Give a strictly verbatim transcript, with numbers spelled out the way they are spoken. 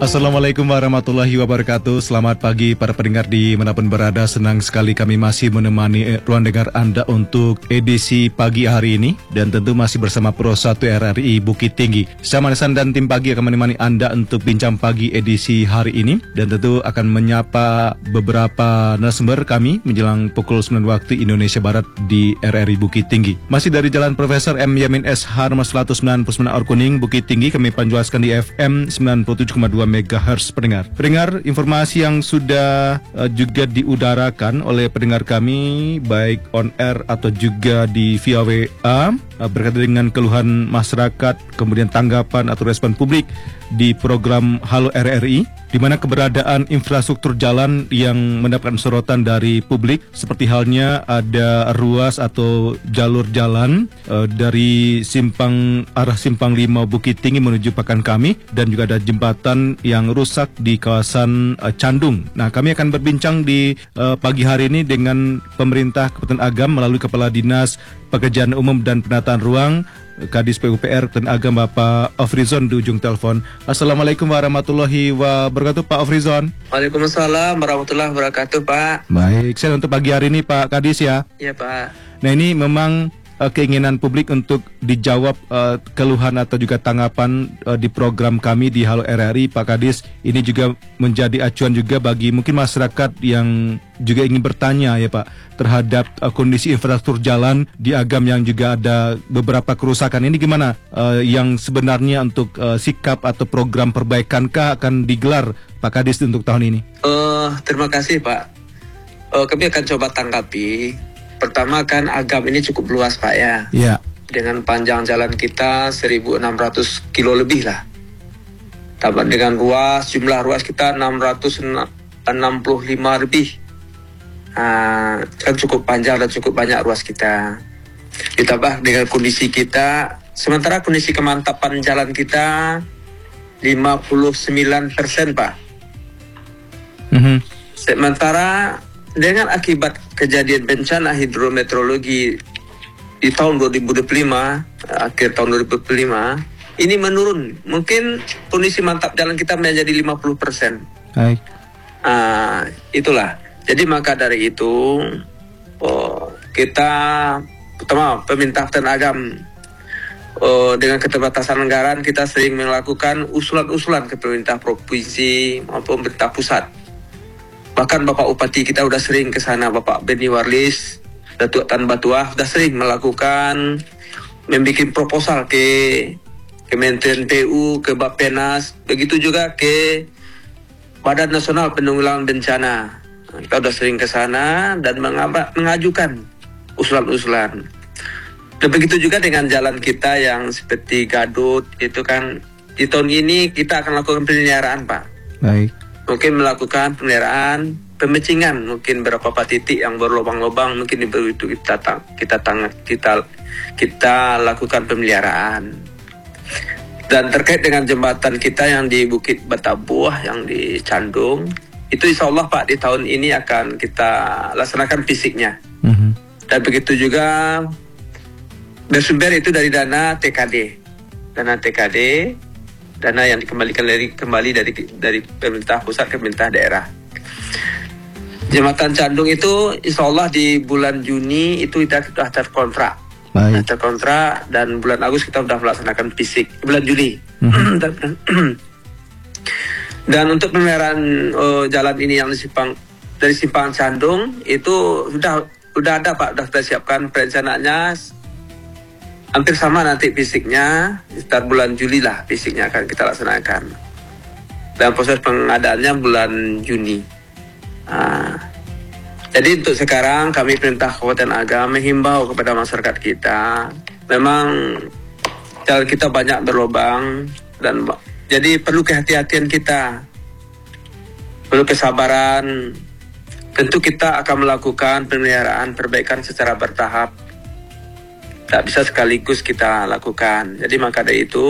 Assalamualaikum warahmatullahi wabarakatuh. Selamat pagi para pendengar di manapun berada. Senang sekali kami masih menemani ruang dengar Anda untuk edisi pagi hari ini. Dan tentu masih bersama Pro satu R R I Bukit Tinggi. Saya Manesan dan tim pagi akan menemani Anda untuk bincang pagi edisi hari ini. Dan tentu akan menyapa beberapa narasumber kami menjelang pukul sembilan waktu Indonesia Barat di R R I Bukit Tinggi. Masih dari Jalan Profesor M. Yamin S. Harmas seratus sembilan puluh sembilan Or Kuning, Bukit Tinggi. Kami panjuaskan di F M sembilan puluh tujuh koma dua megahertz pendengar. Pendengar, informasi yang sudah uh, juga diudarakan oleh pendengar kami baik on air atau juga di via W A uh, berkaitan dengan keluhan masyarakat, kemudian tanggapan atau respon publik di program Halo R R I, di mana keberadaan infrastruktur jalan yang mendapatkan sorotan dari publik, seperti halnya ada ruas atau jalur jalan uh, dari simpang arah Simpang lima Bukit Tinggi menuju Pakankami, dan juga ada jembatan yang rusak di kawasan uh, Candung. Nah, kami akan berbincang di uh, pagi hari ini dengan pemerintah Kabupaten Agam melalui Kepala Dinas Pekerjaan Umum dan Penataan Ruang Kadis P U P R dan Agam, Bapak Afrizon di ujung telepon. Assalamualaikum warahmatullahi wabarakatuh, Pak Afrizon. Waalaikumsalam warahmatullahi wabarakatuh, Pak. Baik, saya untuk pagi hari ini Pak Kadis ya. Iya, Pak. Nah, ini memang uh, keinginan publik untuk dijawab uh, keluhan atau juga tanggapan uh, di program kami di Halo R R I, Pak Kadis. Ini juga menjadi acuan juga bagi mungkin masyarakat yang juga ingin bertanya ya Pak terhadap uh, kondisi infrastruktur jalan di Agam yang juga ada beberapa kerusakan. Ini gimana uh, yang sebenarnya untuk uh, sikap atau program perbaikan-kah akan digelar Pak Kadis untuk tahun ini? Uh, terima kasih, Pak. Uh, kami akan coba tanggapi. Pertama kan Agam ini cukup luas, Pak ya. Iya. Dengan panjang jalan kita seribu enam ratus kilo lebih lah. Tambah dengan ruas, jumlah ruas kita enam ratus enam puluh lima lebih. Uh, kan cukup panjang dan cukup banyak ruas kita. Ditambah dengan kondisi kita, sementara kondisi kemantapan jalan kita lima puluh sembilan persen, Pak. Mm-hmm. Sementara dengan akibat kejadian bencana hidrometeorologi di tahun dua ribu dua puluh lima, akhir tahun dua ribu dua puluh lima, ini menurun. Mungkin kondisi mantap jalan kita menjadi lima puluh persen. Baik. Uh, itulah. Jadi maka dari itu oh, kita pertama pemerintah Kabupaten Agam oh, dengan keterbatasan anggaran kita sering melakukan usulan-usulan ke pemerintah provinsi maupun pemerintah pusat. Bahkan Bapak Upati kita udah sering ke sana, Bapak Beni Warlis, Datuk Tan Batuah sudah sering melakukan membuat proposal ke Kementerian P U, ke Bappenas, begitu juga ke Badan Nasional Penanggulangan Bencana. Kita sudah sering ke sana dan mengajukan usulan-usulan. Dan begitu juga dengan jalan kita yang seperti Gadut, itu kan di tahun ini kita akan lakukan pemeliharaan, Pak. Baik. Mungkin melakukan pemeliharaan, pemecingan, mungkin beberapa titik yang berlubang-lubang, mungkin itu kita tang, kita tang, kita kita lakukan pemeliharaan. Dan terkait dengan jembatan kita yang di Bukit Batabuah yang di Candung, itu insya Allah Pak di tahun ini akan kita laksanakan fisiknya. Mm-hmm. Dan begitu juga bersumber itu dari dana T K D, dana T K D, dana yang dikembalikan dari kembali dari dari pemerintah pusat ke pemerintah daerah. Jembatan Candung itu insya Allah di bulan Juni itu kita sudah terkontrak, nah, terkontrak dan bulan Agustus kita sudah melaksanakan fisik bulan Juli. Mm-hmm. Dan untuk pemeliharaan uh, jalan ini yang simpang dari simpang Candung itu sudah sudah ada Pak, sudah kita siapkan perencanaannya hampir sama nanti fisiknya sekitar bulan Juli lah fisiknya akan kita laksanakan. Dan proses pengadaannya bulan Juni. Nah, jadi untuk sekarang kami perintah Kabupaten Agam menghimbau kepada masyarakat kita, memang jalan kita banyak berlubang dan jadi perlu kehati-hatian kita, perlu kesabaran. Tentu kita akan melakukan pemeliharaan perbaikan secara bertahap. Tak bisa sekaligus kita lakukan. Jadi maka dari itu